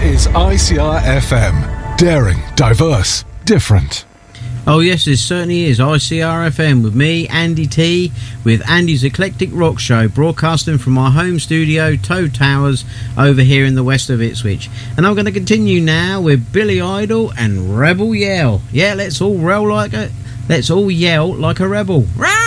is ICR FM. Daring, diverse, different. Oh yes, it certainly is. ICR FM with me, Andy T, with Andy's Eclectic Rock Show, broadcasting from our home studio, Toe Towers, over here in the west of Ipswich. And I'm going to continue now with Billy Idol and Rebel Yell. Yeah, let's all yell like a rebel. Rah!